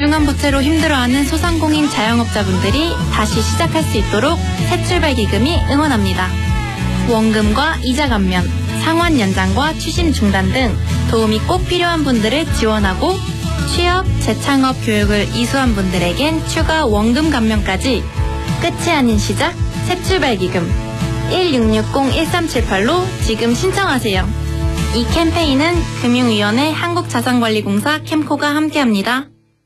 소중한 부채로 힘들어하는 소상공인 자영업자분들이 다시 시작할 수 있도록 새출발 기금이 응원합니다. 원금과 이자 감면, 상환 연장과 추심 중단 등 도움이 꼭 필요한 분들을 지원하고 취업, 재창업 교육을 이수한 분들에겐 추가 원금 감면까지 끝이 아닌 시작, 새출발 기금 1660-1378로 지금 신청하세요. 이 캠페인은 금융위원회 한국자산관리공사 캠코가 함께합니다.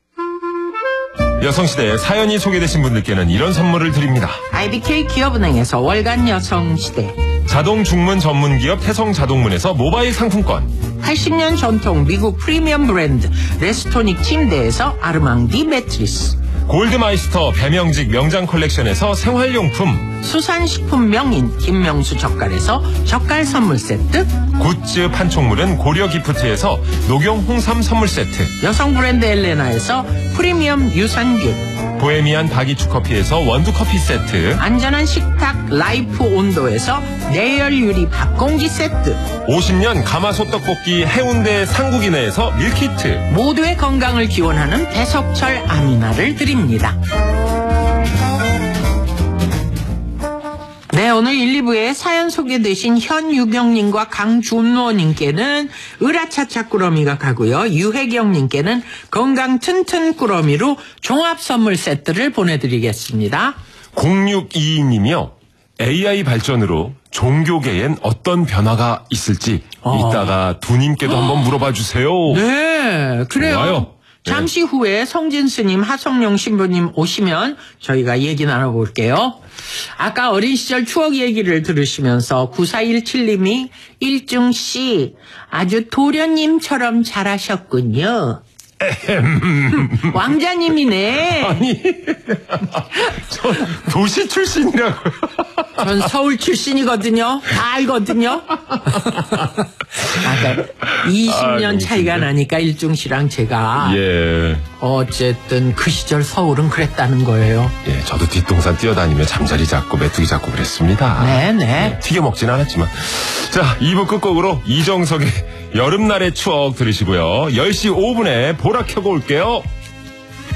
여성시대에 사연이 소개되신 분들께는 이런 선물을 드립니다. IBK 기업은행에서 월간 여성시대, 자동 중문 전문기업 태성자동문에서 모바일 상품권, 80년 전통 미국 프리미엄 브랜드 레스토닉 침대에서 아르망디 매트리스, 골드마이스터 배명직 명장 컬렉션에서 생활용품, 수산식품 명인 김명수 젓갈에서 젓갈 선물 세트, 굿즈 판촉물은 고려기프트에서 녹용 홍삼 선물 세트, 여성 브랜드 엘레나에서 프리미엄 유산균, 보헤미안 바기추 커피에서 원두 커피 세트, 안전한 식탁 라이프 온도에서 내열 유리 밥공기 세트, 50년 가마솥 떡볶이 해운대 상국이네에서 밀키트, 모두의 건강을 기원하는 배석철 아미나를 드립니다. 네, 오늘 1, 2부에 사연 소개되신 현유경님과 강준호님께는 으라차차 꾸러미가 가고요. 유혜경님께는 건강 튼튼 꾸러미로 종합 선물 세트를 보내드리겠습니다. 0622님이요. AI 발전으로 종교계엔 어떤 변화가 있을지 이따가 두님께도 한번 물어봐 주세요. 네, 그래요. 좋아요. 잠시 후에 성진 스님, 하성룡 신부님 오시면 저희가 얘기 나눠볼게요. 아까 어린 시절 추억 얘기를 들으시면서 9417님이 일중씨 아주 도련님처럼 잘하셨군요. 왕자님이네. 아니, 저 도시 출신이라고요. 전 서울 출신이거든요. 다 알거든요. 20년 차이가 나니까 일중씨랑 제가 예. 어쨌든 그 시절 서울은 그랬다는 거예요. 예, 저도 뒷동산 뛰어다니며 잠자리 잡고 메뚜기 잡고 그랬습니다. 네네. 예, 튀겨 먹진 않았지만. 자, 2부 끝곡으로 이정석의 여름날의 추억 들으시고요. 10시 5분에 보라 켜고 올게요.